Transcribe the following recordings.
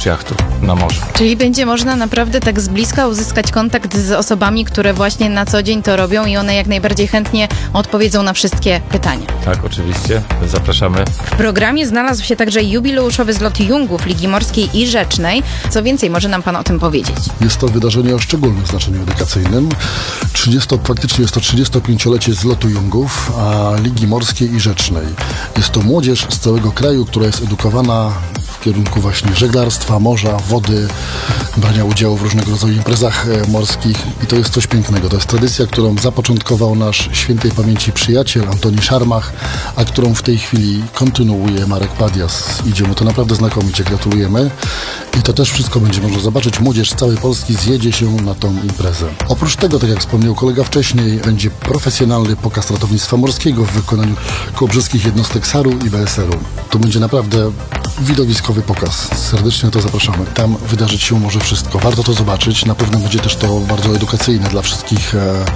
jachtu na morzu. Czyli będzie można naprawdę tak z bliska uzyskać kontakt z osobami, które właśnie na co dzień to robią i one jak najbardziej chętnie odpowiedzą na wszystkie pytania. Tak, oczywiście. Zapraszamy. W programie znalazł się także jubileuszowy zlot Jungów Ligi Morskiej i Rzecznej. Co więcej, może nam pan o tym powiedzieć? Jest to wydarzenie o szczególnym znaczeniu edukacyjnym. Faktycznie jest to 35-lecie zlotu Jungów, a Ligi Morskiej i Rzecznej. Jest to młodzież z całego kraju, która jest edukowana w kierunku właśnie żeglarstwa, morza, wody, brania udziału w różnego rodzaju imprezach morskich i to jest coś pięknego. To jest tradycja, którą zapoczątkował nasz świętej pamięci przyjaciel Antoni Szarmach, a którą w tej chwili kontynuuje Marek Padias. Idzie mu to naprawdę znakomicie, gratulujemy. I to też wszystko będzie można zobaczyć. Młodzież z całej Polski zjedzie się na tą imprezę. Oprócz tego, tak jak wspomniał kolega wcześniej, będzie profesjonalny pokaz ratownictwa morskiego w wykonaniu kołobrzeskich jednostek SAR-u i BSR-u. To będzie naprawdę widowiskowy pokaz. Serdecznie na to zapraszamy. Tam wydarzyć się może wszystko. Warto to zobaczyć. Na pewno będzie też to bardzo edukacyjne dla wszystkich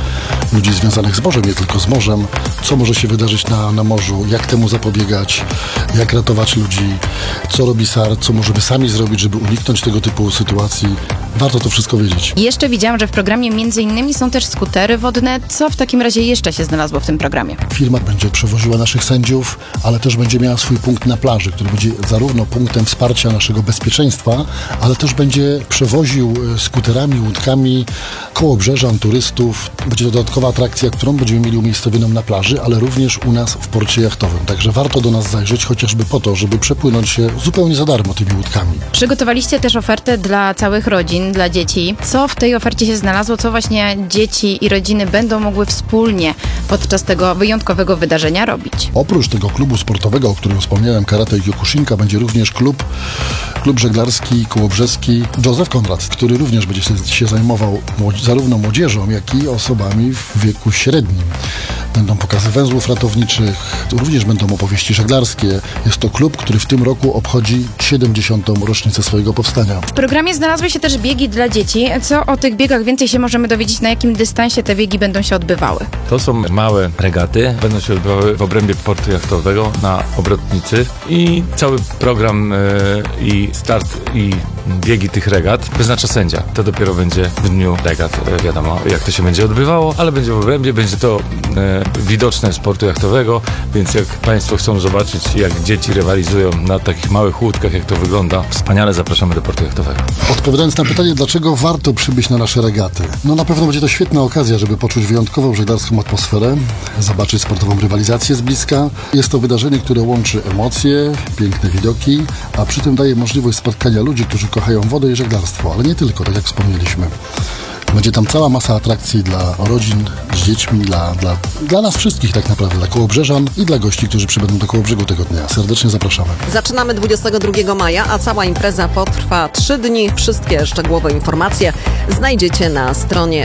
ludzi związanych z morzem, nie tylko z morzem. Co może się wydarzyć na morzu, jak temu zapobiegać, jak ratować ludzi, co robi SAR, co możemy sami zrobić, żeby uniknąć tego typu sytuacji. Warto to wszystko wiedzieć. Jeszcze widziałam, że w programie między innymi są też skutery wodne. Co w takim razie jeszcze się znalazło w tym programie? Firma będzie przewoziła naszych sędziów, ale też będzie miała swój punkt na plaży, który będzie zarówno punktem wsparcia naszego bezpieczeństwa, ale też będzie przewoził skuterami, łódkami kołobrzeżan, turystów. Będzie to dodatkowa atrakcja, którą będziemy mieli umiejscowioną na plaży, ale również u nas w porcie jachtowym. Także warto do nas zajrzeć, chociażby po to, żeby przepłynąć się zupełnie za darmo tymi łódkami. Przygotowaliście też ofertę dla całych rodzin, dla dzieci. Co w tej ofercie się znalazło? Co właśnie dzieci i rodziny będą mogły wspólnie podczas tego wyjątkowego wydarzenia robić? Oprócz tego klubu sportowego, o którym wspomniałem, Karate i Kyokushinka, będzie również klub żeglarski, kołobrzeski Józef Konrad, który również będzie się zajmował zarówno młodzieżą, jak i osobami w wieku średnim. Będą pokazy węzłów ratowniczych, również będą opowieści żeglarskie. Jest to klub, który w tym roku obchodzi 70. rocznicę swojego powstania. W programie znalazły się też biegi dla dzieci. Co o tych biegach więcej się możemy dowiedzieć? Na jakim dystansie te biegi będą się odbywały? To są małe regaty. Będą się odbywały w obrębie portu jachtowego na Obrotnicy i cały program i start i biegi tych regat wyznacza sędzia. To dopiero będzie w dniu regat. Wiadomo, jak to się będzie odbywało, ale będzie w obrębie, będzie to widoczne z portu jachtowego, więc jak Państwo chcą zobaczyć, jak dzieci rywalizują na takich małych łódkach, jak to wygląda, wspaniale zapraszamy do portu jachtowego. Odpowiadając na pytanie, dlaczego warto przybyć na nasze regaty? No na pewno będzie to świetna okazja, żeby poczuć wyjątkową żeglarską atmosferę, zobaczyć sportową rywalizację z bliska. Jest to wydarzenie, które łączy emocje, piękne widoki, a przy tym daje możliwość spotkania ludzi, którzy kochają wodę i żeglarstwo, ale nie tylko, tak jak wspomnieliśmy. Będzie tam cała masa atrakcji dla rodzin z dziećmi, dla nas wszystkich tak naprawdę, dla kołobrzeżan i dla gości, którzy przybędą do Kołobrzegu tego dnia. Serdecznie zapraszamy. Zaczynamy 22 maja, a cała impreza potrwa 3 dni. Wszystkie szczegółowe informacje znajdziecie na stronie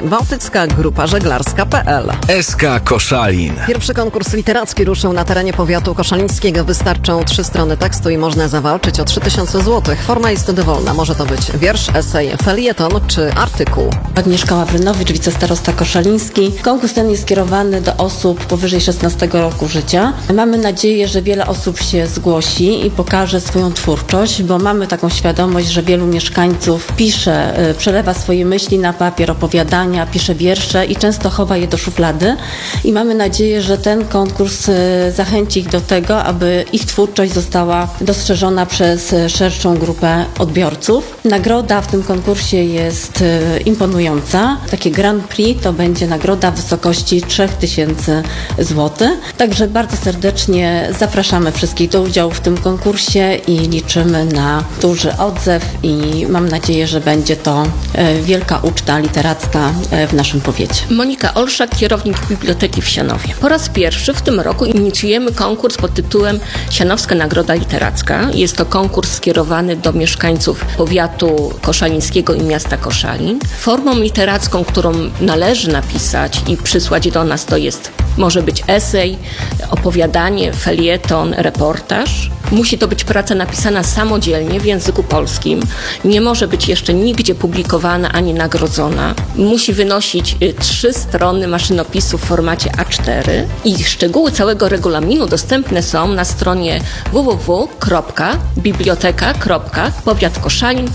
bałtyckagrupażeglarska.pl. SK Koszalin. Pierwszy konkurs literacki ruszył na terenie powiatu koszalińskiego. Wystarczą 3 strony tekstu i można zawalczyć o 3000 zł. Forma jest dowolna. Może to być wiersz, esej, felieton czy artykuł. Agnieszka Ławrynowicz, wicestarosta koszaliński. Konkurs ten jest skierowany do osób powyżej 16 roku życia. Mamy nadzieję, że wiele osób się zgłosi i pokaże swoją twórczość, bo mamy taką świadomość, że wielu mieszkańców pisze, przelewa swoje myśli na papier, opowiadania, pisze wiersze i często chowa je do szuflady. I mamy nadzieję, że ten konkurs zachęci ich do tego, aby ich twórczość została dostrzeżona przez szerszą grupę odbiorców. Nagroda w tym konkursie jest imponująca. Takie Grand Prix to będzie nagroda w wysokości 3000 zł. Także bardzo serdecznie zapraszamy wszystkich do udziału w tym konkursie i liczymy na duży odzew i mam nadzieję, że będzie to wielka uczta literacka w naszym powiecie. Monika Olszak, kierownik Biblioteki w Sianowie. Po raz pierwszy w tym roku inicjujemy konkurs pod tytułem Sianowska Nagroda Literacka. Jest to konkurs skierowany do mieszkańców powiatu koszalińskiego i miasta Koszalin. Formą literacką, którą należy napisać i przysłać do nas, to może być esej, opowiadanie, felieton, reportaż. Musi to być praca napisana samodzielnie w języku polskim. Nie może być jeszcze nigdzie publikowana ani nagrodzona. Musi wynosić 3 strony maszynopisu w formacie A4 i szczegóły całego regulaminu dostępne są na stronie www.biblioteka.powiatkoszalin.pl.